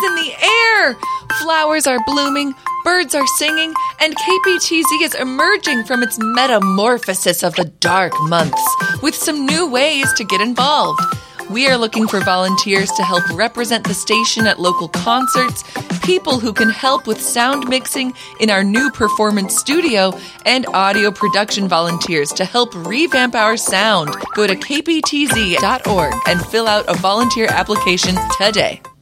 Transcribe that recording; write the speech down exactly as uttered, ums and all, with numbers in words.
in the air. Flowers are blooming, birds are singing, and K P T Z is emerging from its metamorphosis of the dark months with some new ways to get involved. We are looking for volunteers to help represent the station at local concerts, people who can help with sound mixing in our new performance studio, and audio production volunteers to help revamp our sound. Go to k p t z dot org and fill out a volunteer application today.